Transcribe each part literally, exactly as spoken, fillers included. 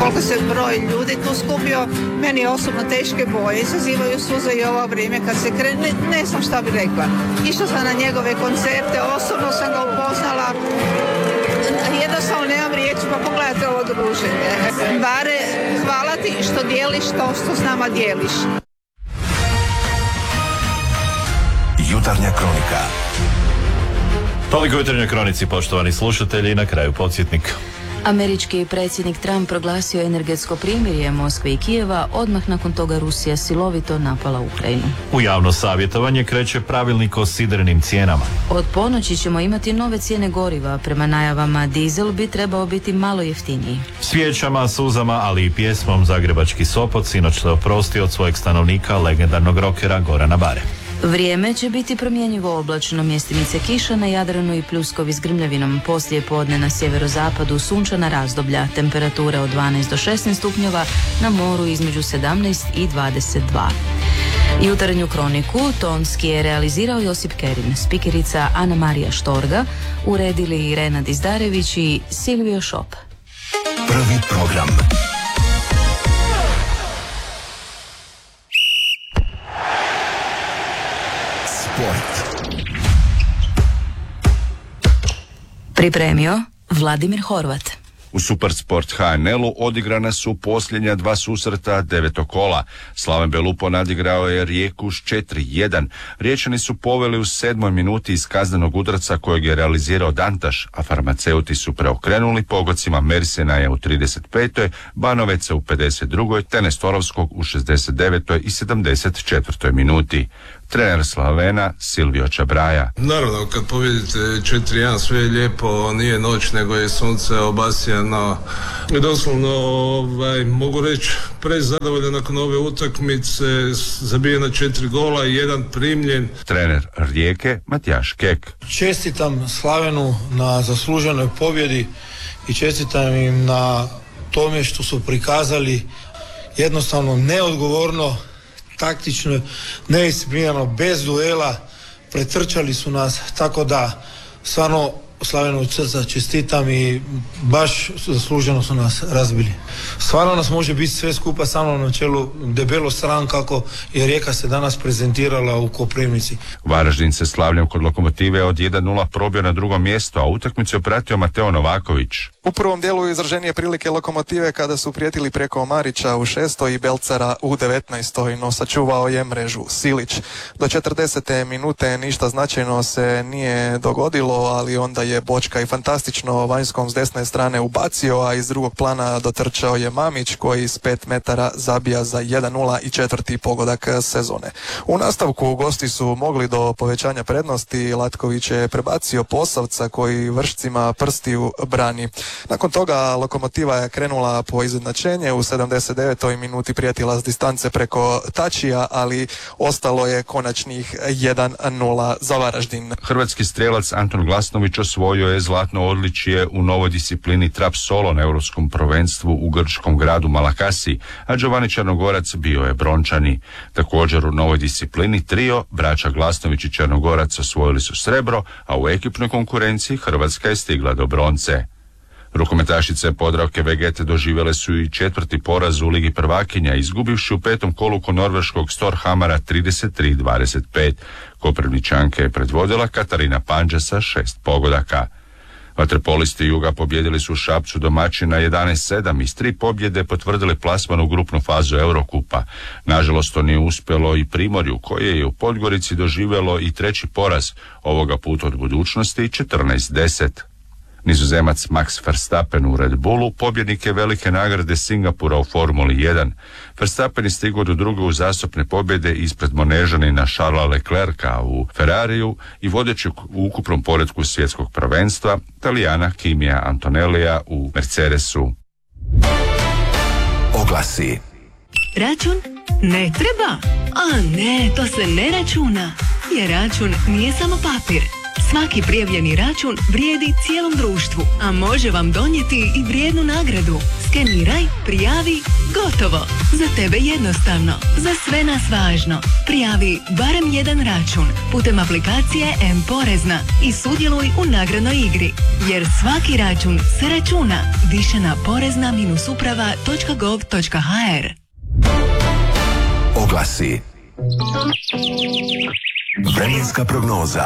koliko se broj ljudi tu skupio, meni osobno teške boje, izazivaju suze i ovo vrijeme kad se krene, ne, ne znam šta bi rekla. Išla sam na njegove koncerte, osobno sam ga upoznala, jednostavno nemam riječi, pa pogledajte ovo druženje. Bare, hvala ti što dijeliš to što s nama dijeliš. Jutarnja kronika. Toliko jutarnjoj kronici, poštovani slušatelji, i na kraju podsjetnik. Američki predsjednik Trump proglasio energetsko primirje Moskve i Kijeva, odmah nakon toga Rusija silovito napala Ukrajinu. U javno savjetovanje kreće pravilnik o sidrenim cijenama. Od ponoći ćemo imati nove cijene goriva, prema najavama dizel bi trebao biti malo jeftiniji. Svijećama, suzama, ali i pjesmom Zagrebački Sopot sinoć se oprostio od svojeg stanovnika, legendarnog rokera Gorana Bare. Vrijeme će biti promjenjivo oblačno, mjestimice kiša na Jadranu i pljuskovi s grmljavinom. Poslije podne na sjeverozapadu sunčana razdoblja, temperature od dvanaest do šesnaest stupnjeva, na moru između sedamnaest i dvadeset dva. Jutarnju kroniku tonski je realizirao Josip Kerin, spikerica Ana Marija Štorga, uredili Irena Dizdarević i Silvio Šop. Prvi program. Sport. Pripremio Vladimir Horvat. U Supersport H N L-u odigrana su posljednja dva susreta devetog kola. Slaven Belupo nadigrao je Rijeku s četiri jedan. Riječani su poveli u sedmoj minuti iz kaznenog udarca kojeg je realizirao Dantaš, a farmaceuti su preokrenuli pogodcima Mersenaja u trideset petoj, Banoveca u pedeset drugoj te Nestorovskog u šezdeset devetoj i sedamdeset četvrtoj minuti. Trener Slavena Silvio Čabraja. Naravno, kad pobjedite četiri jedan, sve je lijepo, nije noć, nego je sunce obasjano. I doslovno, ovaj, mogu reći, prezadovoljan nakon ove utakmice, zabijena četiri gola i jedan primljen. Trener Rijeke Matijaš Kek. Čestitam Slavenu na zasluženoj pobjedi i čestitam im na tome što su prikazali jednostavno neodgovorno, taktično, nedisciplinirano, bez duela, pretrčali su nas, tako da stvarno Slavenu od srca čestitam i baš zasluženo su nas razbili. Stvarno nas može biti sve skupa samo na čelu debelo sram kako je Rijeka se danas prezentirala u Koprivnici. Varaždin se slavljem kod Lokomotive od jedan nula probio na drugo mjesto, a utakmicu je pratio Mateo Novaković. U prvom dijelu izraženije prilike Lokomotive kada su prijetili preko Marića u šestoj i Belcara u devetnaestoj, no sačuvao je mrežu Silić. Do četrdesete minute ništa značajno se nije dogodilo, ali onda je Bočka i fantastično vanjskom s desne strane ubacio, a iz drugog plana dotrčao je Mamić koji s pet metara zabija za jedan nula i četvrti pogodak sezone. U nastavku gosti su mogli do povećanja prednosti, Latković je prebacio Posavca koji vršcima prstiju brani. Nakon toga Lokomotiva je krenula po izjednačenje, u sedamdeset devetoj minuti prijetila s distance preko Tačija, ali ostalo je konačnih jedan nula za Varaždin. Hrvatski strelac Anton Glasnović osvojio je zlatno odličje u novoj disciplini trap solo na europskom prvenstvu u grčkom gradu Malakasi, a Giovanni Črnogorac bio je brončani. Također u novoj disciplini trio, braća Glasnović i Črnogorac osvojili su srebro, a u ekipnoj konkurenciji Hrvatska je stigla do bronce. Rukometašice Podravke Vegete doživjele su i četvrti poraz u Ligi prvakinja, izgubivši u petom kolu kod norveškog Storhamara trideset tri dvadeset pet. Koprivničanke je predvodila Katarina Panđa sa šest pogodaka. Vaterpolisti Juga pobjedili su Šapcu domaćina jedanaest sedam i s tri pobjede potvrdili plasman u grupnu fazu Eurokupa. Nažalost, to nije uspjelo i Primorju, koje je u Podgorici doživjelo i treći poraz, ovoga puta od budućnosti četrnaest deset. Nizozemac Max Verstappen u Red Bullu pobjednik je velike nagrade Singapura u Formuli jedan. Verstappen je stigao do druge uzastopne pobjede ispred Monežanina Charlesa Leclerca u Ferrariju i vodeći u ukupnom poretku svjetskog prvenstva Talijana Kimija Antonellija u Mercedesu. Oglasi. Račun? Ne treba? A ne, to se ne računa. Jer račun nije samo papir. Svaki prijavljeni račun vrijedi cijelom društvu, a može vam donijeti i vrijednu nagradu. Skeniraj, prijavi, gotovo. Za tebe jednostavno, za sve nas važno. Prijavi barem jedan račun putem aplikacije M-Porezna i sudjeluj u nagradnoj igri. Jer svaki račun se računa. Više na porezna uprava točka gov točka ha er. Oglasi. Vremenska prognoza.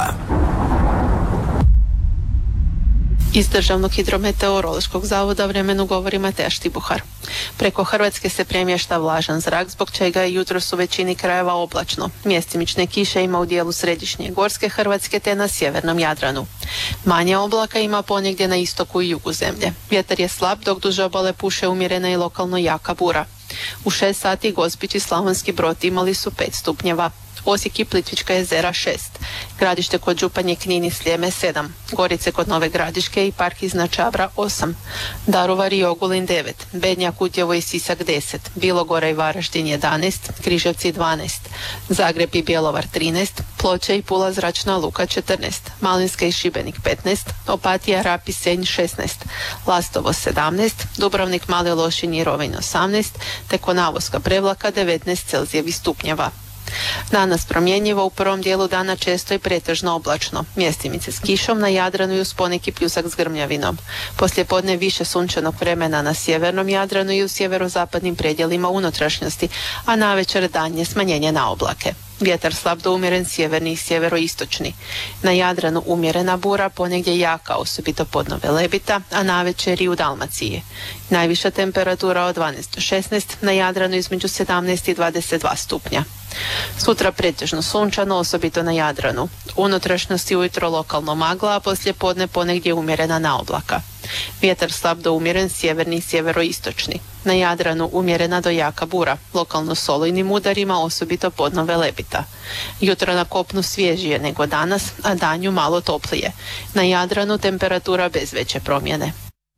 Iz Državnog hidrometeorološkog zavoda vremenu govori Mateja Štibuhar. Preko Hrvatske se premješta vlažan zrak, zbog čega je jutros u većini krajeva oblačno. Mjestimične kiše ima u dijelu središnje gorske Hrvatske te na sjevernom Jadranu. Manje oblaka ima ponegdje na istoku i jugu zemlje. Vjetar je slab, dok duž obale puše umjerena i lokalno jaka bura. U šest sati Gospić i Slavonski Brod imali su pet stupnjeva. Osijek i Plitvička jezera šest, Gradište kod Županje, Knin i Sljeme sedam, Gorice kod Nove Gradiške i Park iznad Čabra osam, Daruvar i Ogulin devet, Bednja, Kutjevo i Sisak deset, Bilogora i Varaždin jedanaest, Križevci dvanaest, Zagreb i Bjelovar trinaest, Ploče i Pula zračna luka četrnaest, Malinska i Šibenik petnaest, Opatija, Rab i Senj šesnaest, Lastovo sedamnaest, Dubrovnik, Mali Lošinj i Rovinj osamnaest, te Konavoska Prevlaka devetnaest Celzijevih stupnjeva. Danas promjenjivo, u prvom dijelu dana često i pretežno oblačno. Mjestimice s kišom na Jadranu i uz poneki pljusak s grmljavinom. Poslijepodne više sunčanog vremena na sjevernom Jadranu i u sjeverozapadnim predjelima unutrašnjosti, a navečer daljnje smanjenje na oblake. Vjetar slab do umjeren sjeverni i sjeveroistočni. Na Jadranu umjerena bura, ponegdje jaka, osobito podno Velebita, a navečer i u Dalmaciji. Najviša temperatura od dvanaest do šesnaest, na Jadranu između sedamnaest i dvadeset dva stupnja. Sutra pretežno sunčano, osobito na Jadranu. Unutrašnjosti ujutro lokalno magla, a poslijepodne ponegdje umjerena na oblaka. Vjetar slab do umjeren sjeverni i sjeveroistočni. Na Jadranu umjerena do jaka bura, lokalno s olujnim udarima, osobito podno Velebita. Jutro na kopnu svježije nego danas, a danju malo toplije. Na Jadranu temperatura bez veće promjene.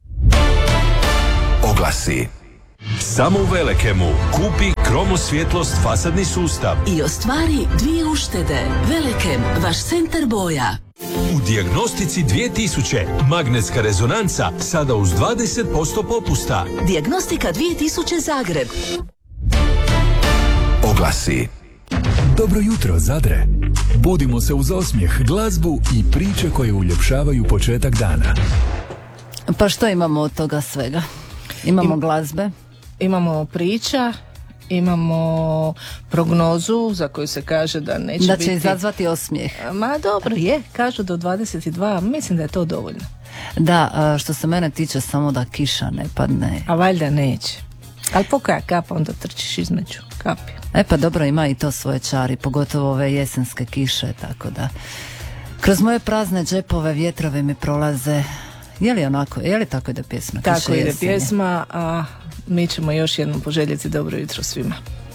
Oglasi. Samo u Velekemu kupi kromosvjetlost fasadni sustav i ostvari dvije uštede. Velekem, vaš centar boja. U dijagnostici dvije tisuće magnetska rezonanca sada uz dvadeset posto popusta. Dijagnostika dvije tisuće Zagreb. Oglasi. Dobro jutro, Zadre. Budimo se uz osmijeh, glazbu i priče koje uljepšavaju početak dana. Pa što imamo od toga svega? Imamo Im, glazbe, imamo priča, imamo prognozu za koju se kaže da neće da biti... će izazvati osmijeh. Ma dobro, je, kažu do dvadeset dva, mislim da je to dovoljno. Da, što se mene tiče, samo da kiša ne padne. A valjda neće. Ali pokaja kapa, onda trčiš između kapi. E pa dobro, ima i to svoje čari, pogotovo ove jesenske kiše, tako da kroz moje prazne džepove vjetrovi mi prolaze. Je li onako, je li tako ide pjesma? Tako Kiše ide jesenje. Pjesma, a mi ćemo još jednom poželjeti dobro jutro svima.